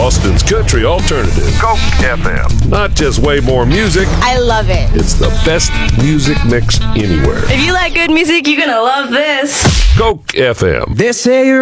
Austin's country alternative. Coke FM. Not just way more music, I love it. it's the best music mix anywhere. If you like good music, you're gonna love this. Coke FM. They say you're